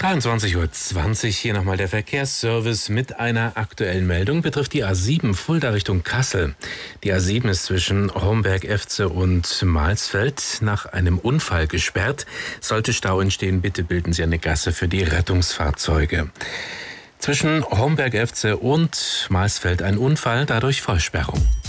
23:20 Uhr, hier nochmal der Verkehrsservice mit einer aktuellen Meldung, betrifft die A7 Fulda Richtung Kassel. Die A7 ist zwischen Homberg-Efze und Mahlsfeld nach einem Unfall gesperrt. Sollte Stau entstehen, bitte bilden Sie eine Gasse für die Rettungsfahrzeuge. Zwischen Homberg-Efze und Mahlsfeld ein Unfall, dadurch Vollsperrung.